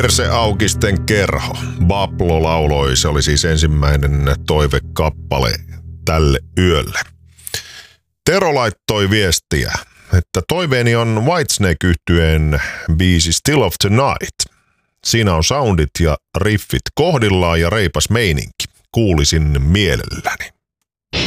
Perseaukisten kerho. Baplo lauloi, se oli siis ensimmäinen toivekappale tälle yölle. Tero laittoi viestiä, että toiveeni on Whitesnake-yhtyeen biisi Still of the Night. Siinä on soundit ja riffit kohdillaan ja reipas meininki. Kuulisin mielelläni.